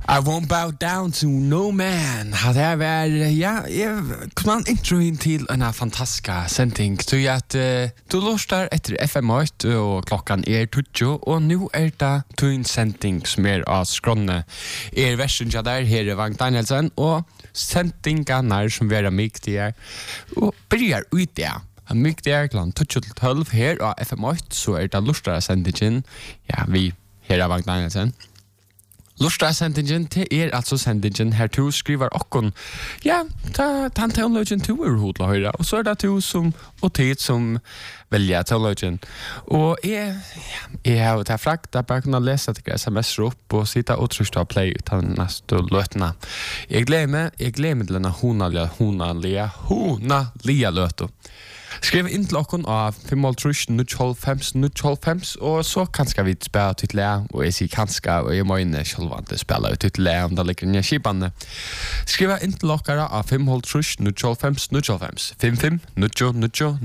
I won't bow down to no man. Det här var, man intro in till en fantastisk sending. Så att du låstar efter FM8 och klockan 20 och nu det en sending som av skronne. Versen där, här Vagn Danielsen och sendingarna som vi är miktiga och börjar ut det. Mycket är klart 12 här av FM8 så det låstar sendingen. Ja, vi här Vagn Danielsen. Lustra sendingen til altså sendingen her to skriver okkon. Ja, ta teologen to hodla høyra. Og så det to som og tid som velger teologen. Og jeg har ta frakt bare kunne lese til SMS opp og sitte og truste og play utan neste løtene. Jeg gleder meg til denne honalige løte. Skriv inn til okken av 5.0 og så kanskje vi spiller til og jeg sier kanskje, og jeg må inne selv at jeg spiller til om det ligger nye skipene. Skriv inn til okkere av 5.0 5.5